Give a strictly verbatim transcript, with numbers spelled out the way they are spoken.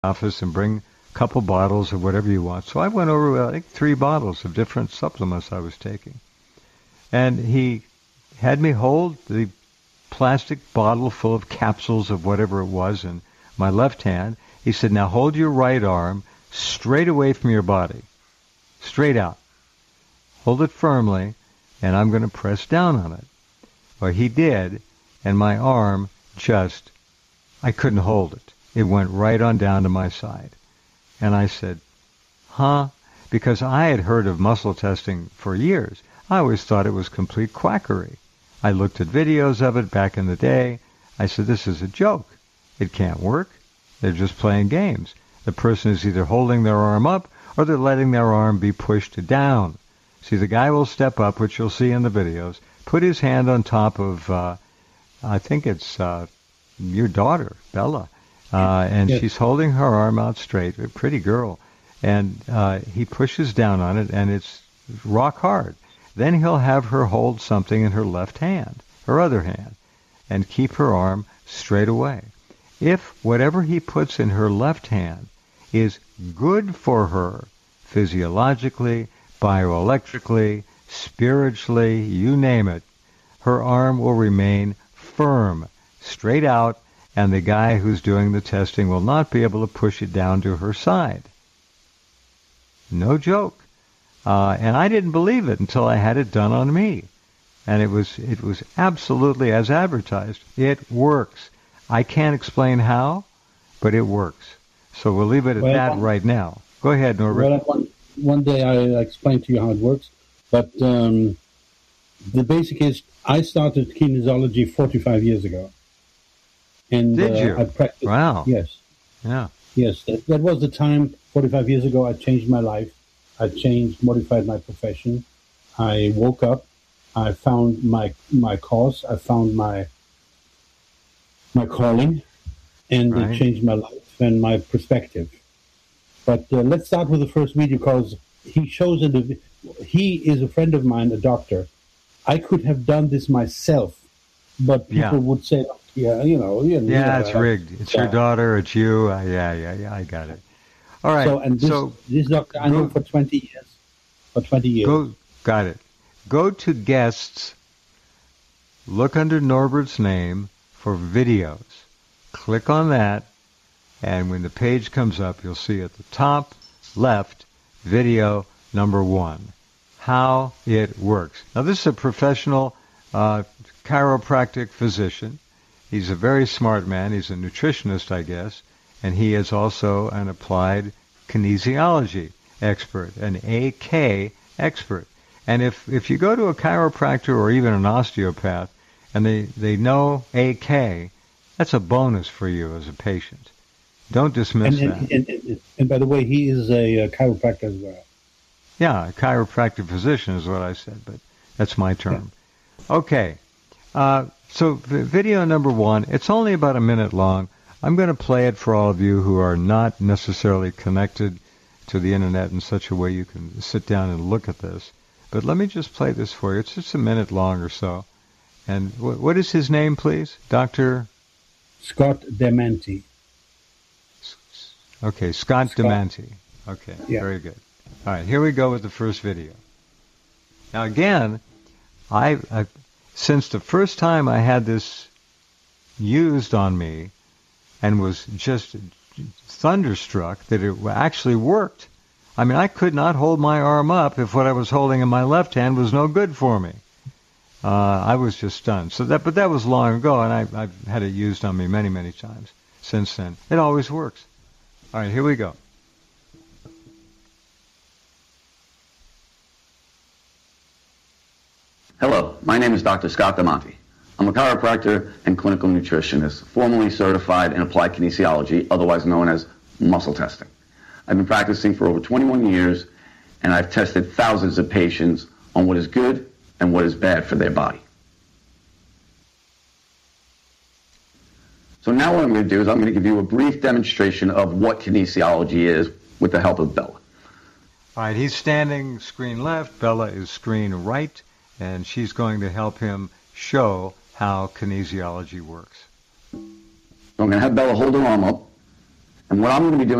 office and bring a couple bottles of whatever you want. So I went over, I think, three bottles of different supplements I was taking. And he had me hold the plastic bottle full of capsules of whatever it was in my left hand. He said, now hold your right arm straight away from your body, straight out. Hold it firmly, and I'm going to press down on it. Well, he did, and my arm just, I couldn't hold it. It went right on down to my side. And I said, huh? Because I had heard of muscle testing for years. I always thought it was complete quackery. I looked at videos of it back in the day. I said, this is a joke. It can't work. They're just playing games. The person is either holding their arm up or they're letting their arm be pushed down. See, the guy will step up, which you'll see in the videos, put his hand on top of, uh, I think it's uh, your daughter, Bella, uh, and yes. She's holding her arm out straight, a pretty girl, and uh, he pushes down on it, and it's rock hard. Then he'll have her hold something in her left hand, her other hand, and keep her arm straight away. If whatever he puts in her left hand is good for her physiologically, bioelectrically, spiritually, you name it, her arm will remain firm, straight out, and the guy who's doing the testing will not be able to push it down to her side. No joke. Uh, and I didn't believe it until I had it done on me. And it was it was absolutely as advertised. It works. I can't explain how, but it works. So we'll leave it at well, that one, right now. Go ahead, Norbert. Well, one, one day I explained to you how it works, but um, the basic is I started kinesiology forty-five years ago. And, Did you? Uh, I practiced. Wow. Yes. Yeah. Yes, that, that was the time, forty-five years ago, I changed my life. I changed, modified my profession. I woke up. I found my my cause. I found my my calling, and right. it changed my life and my perspective. But uh, let's start with the first video because he shows in the. He is a friend of mine, a doctor. I could have done this myself, but people yeah. would say, "Yeah, you know, you know yeah, it's rigged. It's yeah. your daughter. It's you. Uh, yeah, yeah, yeah. I got it." All right. So, and this, so, this doctor I know for twenty years. For twenty years. Go, got it. Go to guests, look under Norbert's name for videos. Click on that, and when the page comes up, you'll see at the top left, video number one, how it works. Now, this is a professional uh, chiropractic physician. He's a very smart man. He's a nutritionist, I guess. And he is also an applied kinesiology expert, an A K expert. And if, if you go to a chiropractor or even an osteopath and they, they know A K, that's a bonus for you as a patient. Don't dismiss and, that. And, and, and, and by the way, he is a, a chiropractor as well. Yeah, a chiropractic physician is what I said, but that's my term. Yeah. Okay. Uh, so video number one, it's only about a minute long. I'm going to play it for all of you who are not necessarily connected to the internet in such a way you can sit down and look at this. But let me just play this for you. It's just a minute long or so. And wh- what is his name, please? Doctor Scott Demanti. Okay, Scott, Scott. Demanti. Okay, yeah. Very good. All right, here we go with the first video. Now again, I, I since the first time I had this used on me, and was just thunderstruck that it actually worked. I mean, I could not hold my arm up if what I was holding in my left hand was no good for me. Uh, I was just stunned. So that, but that was long ago, and I, I've had it used on me many, many times since then. It always works. All right, here we go. Hello, my name is Doctor Scott Demanti. I'm a chiropractor and clinical nutritionist, formally certified in applied kinesiology, otherwise known as muscle testing. I've been practicing for over twenty-one years, and I've tested thousands of patients on what is good and what is bad for their body. So now what I'm going to do is I'm going to give you a brief demonstration of what kinesiology is with the help of Bella. All right, he's standing screen left, Bella is screen right, and she's going to help him show how kinesiology works. So I'm going to have Bella hold her arm up, And what I'm going to be doing